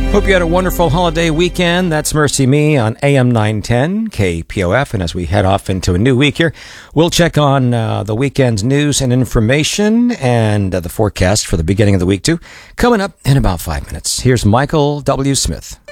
Hope you had a wonderful holiday weekend. That's Mercy Me on AM 910 KPOF. And as we head off into a new week here, we'll check on the weekend's news and information and the forecast for the beginning of the week, too, coming up in about 5 minutes. Here's Michael W. Smith.